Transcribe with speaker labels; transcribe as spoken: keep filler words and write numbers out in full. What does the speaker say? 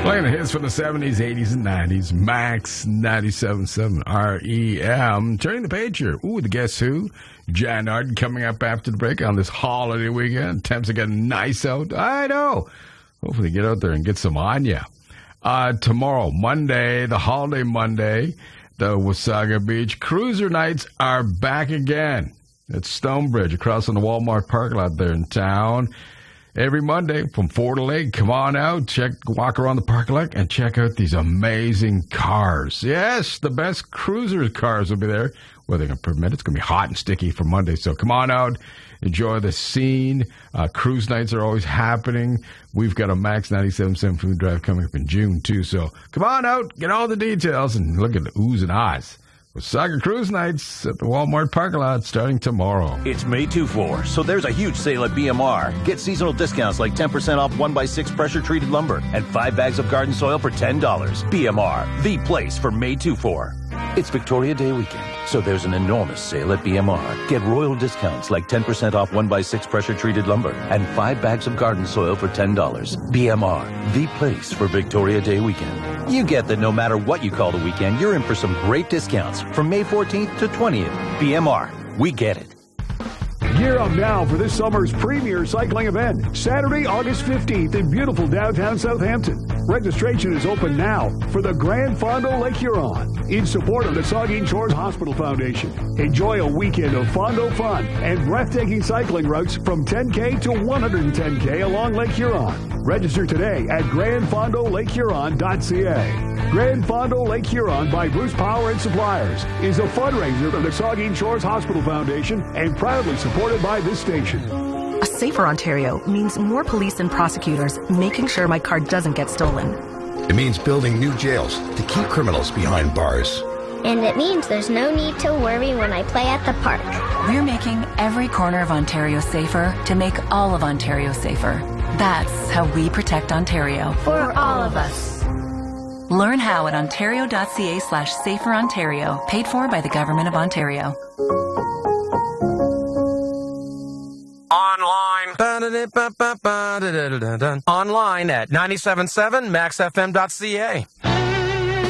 Speaker 1: Playing the hits from the seventies, eighties, and nineties. Max ninety-seven point seven R E M. Turning the page here. Ooh, the Guess Who? Jan Arden coming up after the break on this holiday weekend. Temps are getting nice out. I know. Hopefully get out there and get some on ya. Uh, tomorrow, Monday, the holiday Monday, the Wasaga Beach Cruiser Nights are back again. At Stonebridge, across on the Walmart parking lot there in town. Every Monday from four to eight, come on out, check, walk around the parking lot, and check out these amazing cars. Yes, the best cruiser cars will be there. Well, they're going to permit. It's going to be hot and sticky for Monday, so come on out, enjoy the scene. Uh, cruise nights are always happening. We've got a Max ninety-seven point seven food drive coming up in June, too, so come on out, get all the details, and look at the oohs and ahs. Wasaga Cruise Nights at the Walmart parking lot starting tomorrow.
Speaker 2: It's May two four, so there's a huge sale at B M R. Get seasonal discounts like ten percent off one by six pressure-treated lumber and five bags of garden soil for ten dollars. B M R, the place for May two four. It's Victoria Day weekend, so there's an enormous sale at B M R. Get royal discounts like ten percent off one by six pressure-treated lumber and five bags of garden soil for ten dollars. B M R, the place for Victoria Day weekend. You get that no matter what you call the weekend, you're in for some great discounts from May fourteenth to twentieth. B M R, we get it.
Speaker 3: Gear up now for this summer's premier cycling event, Saturday, August fifteenth in beautiful downtown Southampton. Registration is open now for the Grand Fondo Lake Huron in support of the Saugeen Shores Hospital Foundation. Enjoy a weekend of Fondo fun and breathtaking cycling routes from ten K to one hundred ten K along Lake Huron. Register today at grand fondo lake huron dot c a. Grand Fondo Lake Huron by Bruce Power and Suppliers is a fundraiser of the Saugeen Shores Hospital Foundation and proudly supported by this station.
Speaker 4: A safer Ontario means more police and prosecutors making sure my car doesn't get stolen.
Speaker 5: It means building new jails to keep criminals behind bars.
Speaker 6: And it means there's no need to worry when I play at the park.
Speaker 7: We're making every corner of Ontario safer to make all of Ontario safer. That's how we protect Ontario.
Speaker 6: For all of us.
Speaker 7: Learn how at ontario.ca slash safer Ontario, paid for by the Government of Ontario.
Speaker 8: Online. Online at nine seven seven max f m dot c a.